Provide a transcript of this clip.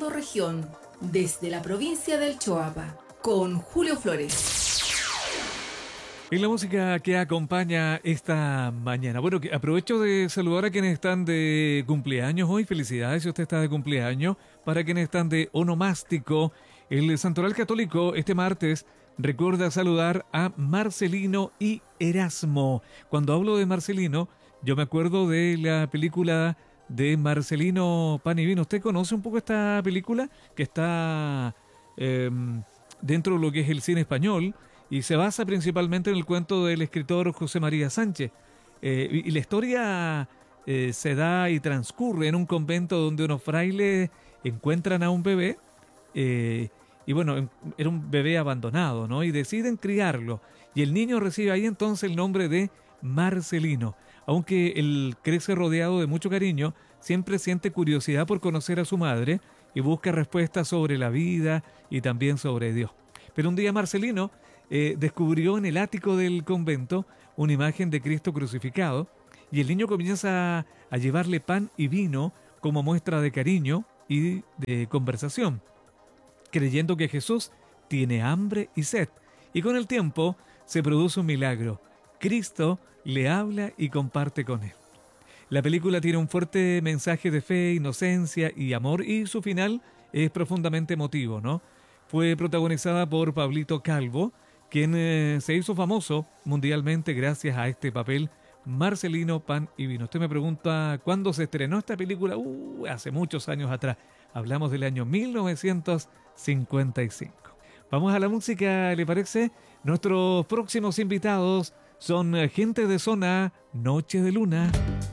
Mundo Región, desde la provincia del Choapa, con Julio Flores. En la música que acompaña esta mañana. Bueno, que aprovecho de saludar a quienes están de cumpleaños hoy. Felicidades si usted está de cumpleaños. Para quienes están de onomástico, el Santoral Católico este martes recuerda saludar a Marcelino y Erasmo. Cuando hablo de Marcelino, yo me acuerdo de la película de Marcelino Pan y Vino. ¿Usted conoce un poco esta película? Que está dentro de lo que es el cine español y se basa principalmente en el cuento del escritor José María Sánchez. Y la historia se da y transcurre en un convento donde unos frailes encuentran a un bebé. Y bueno, era un bebé abandonado, ¿no? Y deciden criarlo. Y el niño recibe ahí entonces el nombre de Marcelino. Aunque él crece rodeado de mucho cariño, siempre siente curiosidad por conocer a su madre y busca respuestas sobre la vida y también sobre Dios. Pero un día Marcelino descubrió en el ático del convento una imagen de Cristo crucificado y el niño comienza a llevarle pan y vino como muestra de cariño y de conversación, creyendo que Jesús tiene hambre y sed. Y con el tiempo se produce un milagro. Cristo le habla y comparte con él. La película tiene un fuerte mensaje de fe, inocencia y amor y su final es profundamente emotivo, ¿no? Fue protagonizada por Pablito Calvo, quien se hizo famoso mundialmente gracias a este papel, Marcelino Pan y Vino. Usted me pregunta cuándo se estrenó esta película. Hace muchos años atrás. Hablamos del año 1955. Vamos a la música, ¿le parece? Nuestros próximos invitados son Gente de Zona, Noche de Luna.